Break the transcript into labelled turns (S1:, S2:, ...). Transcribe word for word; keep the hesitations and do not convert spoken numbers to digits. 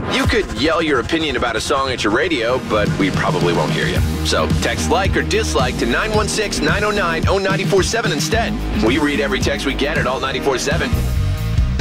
S1: You could yell your opinion about a song at your radio, but we probably won't hear you. So text like or dislike to nine one six, nine oh nine, oh nine four seven instead. We read every text we get at Alt nine four seven.